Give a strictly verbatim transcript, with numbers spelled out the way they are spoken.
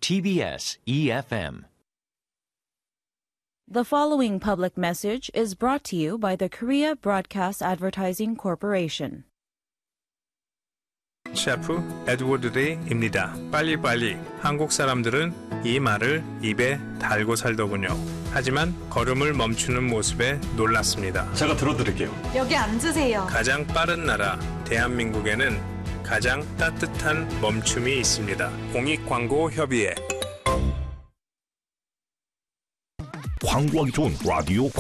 티비에스 이에프엠. The following public message is brought to you by the Korea Broadcast Advertising Corporation. 셰프 에드워드 데이입니다. 빨리빨리. 한국 사람들은 이 말을 입에 달고 살더군요. 하지만 걸음을 멈추는 모습에 놀랐습니다. 제가 들어드릴게요. 여기 앉으세요. 가장 빠른 나라 대한민국에는 가장 따뜻한 멈춤이 있습니다. 공익광고협의회. 광고하기 좋은 라디오